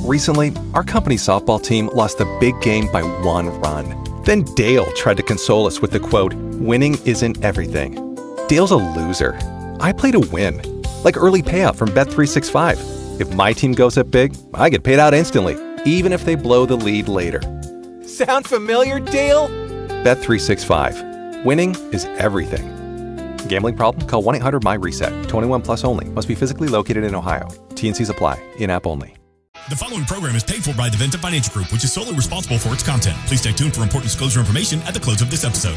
Recently, our company softball team lost a big game by 1 run. Then Dale tried to console us with the quote, "Winning isn't everything." Dale's a loser. I play to win. Like early payout from Bet365. If my team goes up big, I get paid out instantly, even if they blow the lead later. Sound familiar, Dale? Bet365. Winning is everything. Gambling problem? Call 1-800-MY-RESET. 21 plus only. Must be physically located in Ohio. T&Cs apply. In-app only. The following program is paid for by the Vincent Financial Group, which is solely responsible for its content. Please stay tuned for important disclosure information at the close of this episode.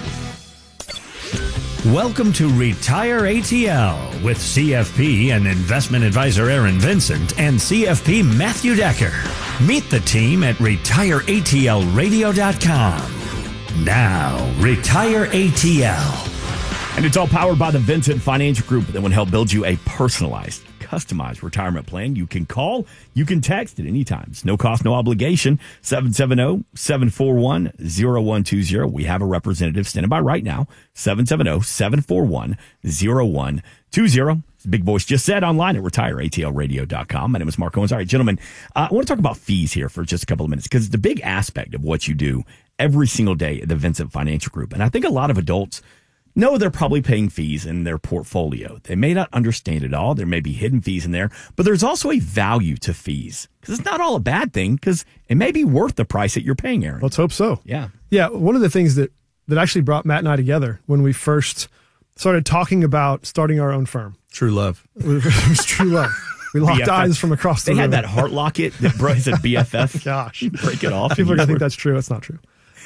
Welcome to Retire ATL with CFP and investment advisor Aaron Vincent and CFP Matthew Decker. Meet the team at retireatlradio.com. Now, Retire ATL. And it's all powered by the Vincent Financial Group that will help build you a personalized, customized retirement plan. You can call, you can text at any time. It's no cost, no obligation. 770-741-0120. We have a representative standing by right now. 770-741-0120. Big Voice just said online at retireatlradio.com. My name is Mark Owens. All right, gentlemen, I want to talk about fees here for just a couple of minutes because it's a big aspect of what you do every single day at the Vincent Financial Group. And I think a lot of adults know they're probably paying fees in their portfolio. They may not understand it all. There may be hidden fees in there, but there's also a value to fees because it's not all a bad thing because it may be worth the price that you're paying, Aaron. Let's hope so. Yeah. Yeah. One of the things that actually brought Matt and I together when we first started talking about starting our own firm. True love. It was true love. We locked BFF. eyes from across the room. They had that heart locket that said BFF. Gosh. Break it off. People are going to think that's true. It's not true.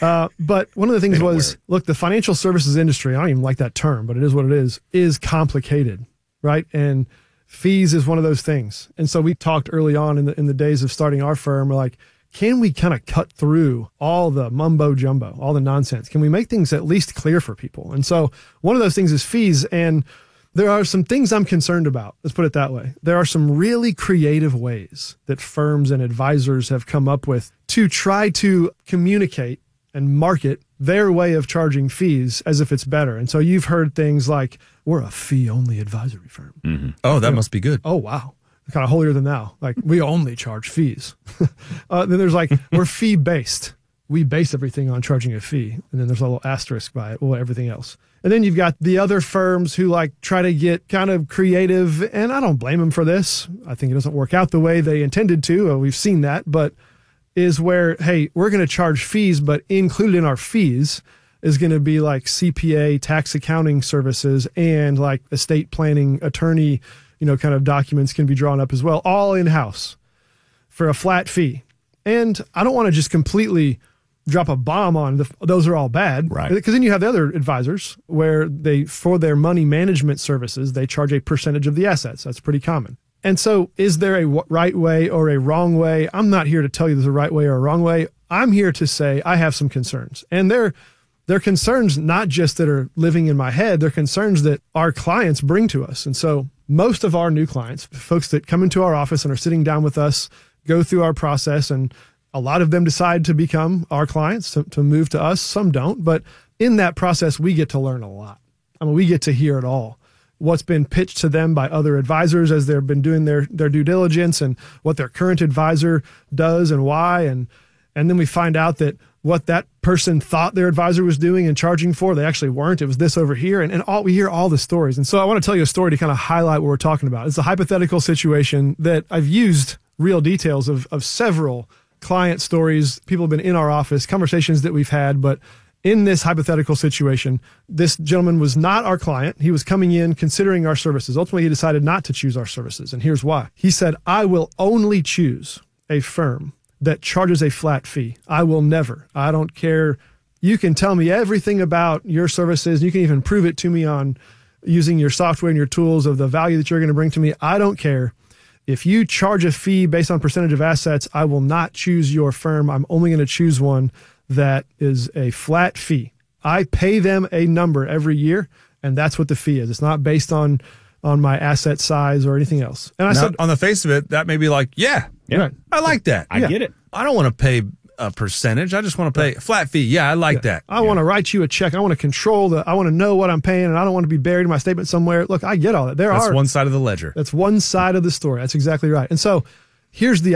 But one of the things was, look, the financial services industry, I don't even like that term, but it is what it is complicated, right? And fees is one of those things. And so we talked early on in the days of starting our firm, we're like, can we kind of cut through all the mumbo jumbo, all the nonsense? Can we make things at least clear for people? And so one of those things is fees. And there are some things I'm concerned about. Let's put it that way. There are some really creative ways that firms and advisors have come up with to try to communicate and market their way of charging fees as if it's better. And so you've heard things like, we're a fee-only advisory firm. Mm-hmm. Oh, that must be good. Oh, wow. Kind of holier than thou. Like, we only charge fees. Then there's like, we're fee-based. We base everything on charging a fee. And then there's a little asterisk by it, well, everything else. And then you've got the other firms who like try to get kind of creative, and I don't blame them for this. I think it doesn't work out the way they intended to. We've seen that, but is where, hey, we're going to charge fees, but included in our fees is going to be like CPA, tax accounting services, and like estate planning, attorney, kind of documents can be drawn up as well, all in-house for a flat fee. And I don't want to just completely drop a bomb on those are all bad, right? Because then you have the other advisors where for their money management services, they charge a percentage of the assets. That's pretty common. And so is there a right way or a wrong way? I'm not here to tell you there's a right way or a wrong way. I'm here to say I have some concerns. And they're concerns not just that are living in my head, they're concerns that our clients bring to us. And so most of our new clients, folks that come into our office and are sitting down with us, go through our process, and a lot of them decide to become our clients, to move to us. Some don't. But in that process, we get to learn a lot. I mean, we get to hear it all. What's been pitched to them by other advisors as they've been doing their due diligence, and what their current advisor does and why. And then we find out that what that person thought their advisor was doing and charging for, they actually weren't. It was this over here. And we hear all the stories. And so I want to tell you a story to kind of highlight what we're talking about. It's a hypothetical situation that I've used real details of several client stories. People have been in our office, conversations that we've had, but in this hypothetical situation, this gentleman was not our client. He was coming in considering our services. Ultimately, he decided not to choose our services. And here's why. He said, I will only choose a firm that charges a flat fee. I will never. I don't care. You can tell me everything about your services. You can even prove it to me on using your software and your tools of the value that you're going to bring to me. I don't care. If you charge a fee based on percentage of assets, I will not choose your firm. I'm only going to choose one that is a flat fee. I pay them a number every year, and that's what the fee is. It's not based on my asset size or anything else. And I said, on the face of it, that may be like, yeah, right. I like that. I get it. I don't want to pay a percentage. I just want to pay a flat fee. Yeah, I like that. I want to write you a check. I want to control I want to know what I'm paying, and I don't want to be buried in my statement somewhere. Look, I get all that. That's one side of the ledger. That's one side of the story. That's exactly right. And so here's the